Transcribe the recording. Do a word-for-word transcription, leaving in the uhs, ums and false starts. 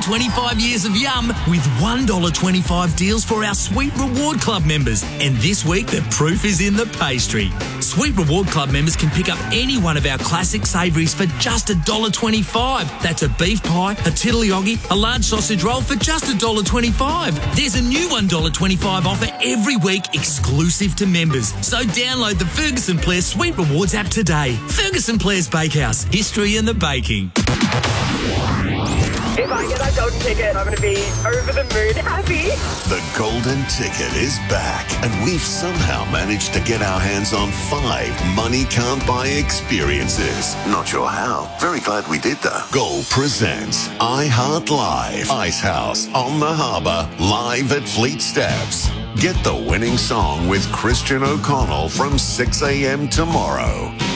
twenty-five years of yum with one dollar twenty-five deals for our Sweet Reward Club members. And this week, the proof is in the pastry. Sweet Reward Club members can pick up any one of our classic savouries for just one dollar twenty-five. That's a beef pie, a tiddlyoggy, a large sausage roll for just one dollar twenty-five. There's a new one dollar twenty-five offer every week exclusive to members. So download the Ferguson Players Sweet Rewards app today. Ferguson Players Bakehouse, history in the baking. If I get that golden ticket, I'm going to be over the moon happy. The golden ticket is back, and we've somehow managed to get our hands on five money can't buy experiences. Not sure how. Very glad we did though. Gold presents iHeart Live, Ice House on the Harbour, live at Fleet Steps. Get the winning song with Christian O'Connell from six a.m. tomorrow.